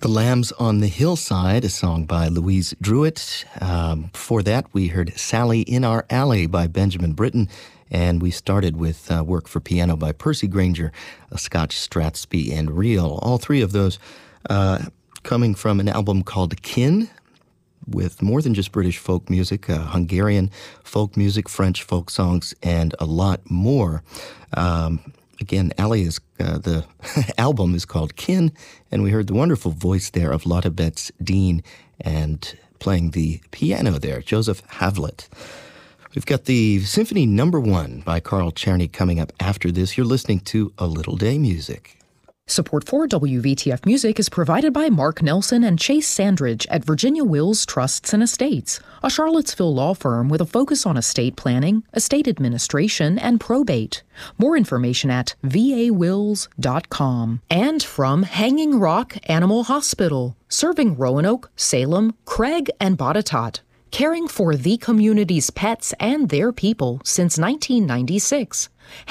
The Lambs on the Hillside, a song by Louise Druitt. Before that, we heard Sally in Our Alley by Benjamin Britten, and we started with work for piano by Percy Grainger, a Scotch Strathspey and Reel. All three of those coming from an album called Kin, with more than just British folk music, Hungarian folk music, French folk songs, and a lot more. Again, the album is called Kin, and we heard the wonderful voice there of Lotta Betts-Dean, and playing the piano there, Joseph Havlett. We've got the Symphony No. 1 by Carl Czerny coming up after this. You're listening to A Little Day Music. Support for WVTF Music is provided by Mark Nelson and Chase Sandridge at Virginia Wills Trusts and Estates, a Charlottesville law firm with a focus on estate planning, estate administration, and probate. More information at vawills.com. And from Hanging Rock Animal Hospital, serving Roanoke, Salem, Craig, and Botetourt, caring for the community's pets and their people since 1996.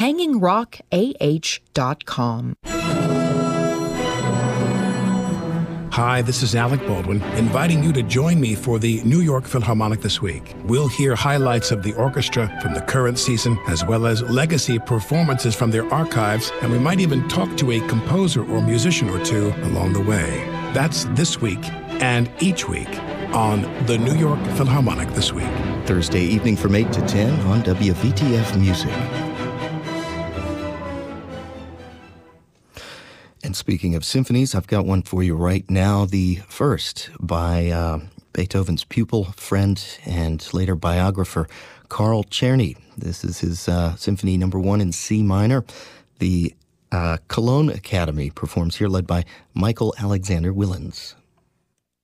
HangingRockAH.com. Hi, this is Alec Baldwin, inviting you to join me for the New York Philharmonic this week. We'll hear highlights of the orchestra from the current season, as well as legacy performances from their archives, and we might even talk to a composer or musician or two along the way. That's this week and each week on the New York Philharmonic this week. Thursday evening from 8 to 10 on WVTF Music. And speaking of symphonies, I've got one for you right now, the first by Beethoven's pupil, friend, and later biographer, Carl Czerny. This is his Symphony No. 1 in C minor. The Cologne Academy performs here, led by Michael Alexander Willens.